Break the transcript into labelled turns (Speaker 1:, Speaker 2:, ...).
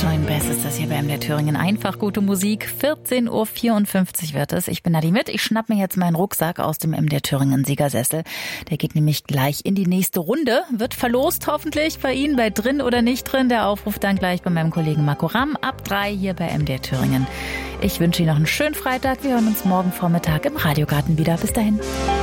Speaker 1: Sunshine Bass ist das hier bei MDR Thüringen. Einfach gute Musik. 14.54 Uhr wird es. Ich bin Nadi mit. Ich schnapp mir jetzt meinen Rucksack aus dem MDR Thüringen Siegersessel. Der geht nämlich gleich in die nächste Runde. Wird verlost hoffentlich bei Ihnen, bei drin oder nicht drin. Der Aufruf dann gleich bei meinem Kollegen Marco Ramm ab 3 hier bei MDR Thüringen. Ich wünsche Ihnen noch einen schönen Freitag. Wir hören uns morgen Vormittag im Radiogarten wieder. Bis dahin.